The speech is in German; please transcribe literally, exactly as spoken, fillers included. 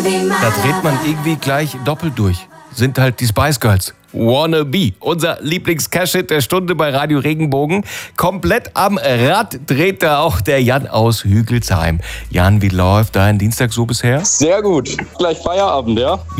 Da dreht man irgendwie gleich doppelt durch. Sind halt die Spice Girls. Wanna Be, unser Lieblings-Cash-Hit der Stunde bei Radio Regenbogen. Komplett am Rad dreht da auch der Jan aus Hügelsheim. Jan, wie läuft dein Dienstag so bisher? Sehr gut. Gleich Feierabend, ja?